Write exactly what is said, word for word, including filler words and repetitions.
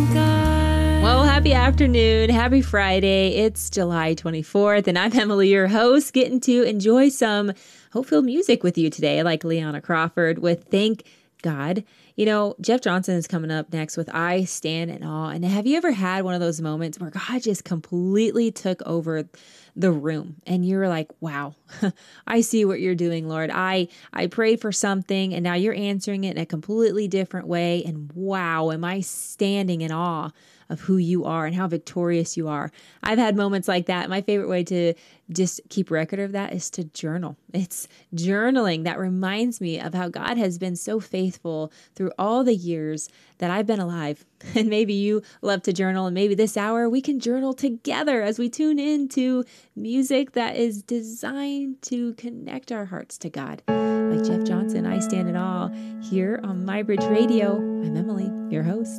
Well, happy afternoon. Happy Friday. It's July twenty-fourth, and I'm Emily, your host, getting to enjoy some hope-filled music with you today, like Leanna Crawford with Thank God. You know, Jeff Johnson is coming up next with I Stand in Awe. And have you ever had one of those moments where God just completely took over the room and you're like, wow, I see what you're doing, Lord. I, I prayed for something and now you're answering it in a completely different way. And wow, am I standing in awe of who you are and how victorious you are. I've had moments like that. My favorite way to just keep record of that is to journal. It's journaling that reminds me of how God has been so faithful through all the years that I've been alive. And maybe you love to journal, and maybe this hour we can journal together as we tune into music that is designed to connect our hearts to God. Like Jeff Johnson, I Stand in Awe here on My Bridge Radio. I'm Emily, your host.